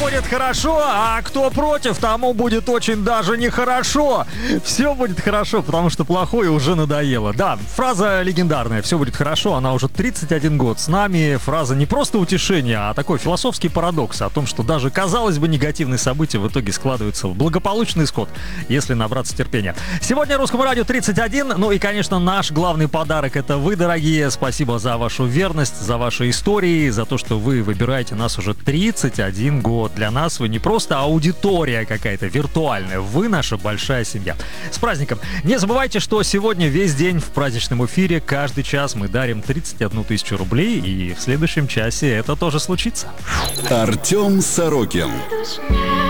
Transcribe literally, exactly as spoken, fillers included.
будет хорошо, а кто против, тому будет очень даже нехорошо. Все будет хорошо, потому что плохое уже надоело. Да, фраза легендарная «все будет хорошо», она уже тридцать один год с нами. Фраза не просто утешение, а такой философский парадокс о том, что даже, казалось бы, негативные события в итоге складываются в благополучный исход, если набраться терпения. Сегодня Русскому радио тридцать один. Ну и, конечно, наш главный подарок — это вы, дорогие. Спасибо за вашу верность, за ваши истории, за то, что вы выбираете нас уже тридцать один год. Для нас вы не просто аудитория какая-то виртуальная, вы наша большая семья. С праздником! Не забывайте, что сегодня весь день в праздничном эфире, каждый час мы дарим тридцать одну тысячу рублей, и в следующем часе это тоже случится. Артем Сорокин.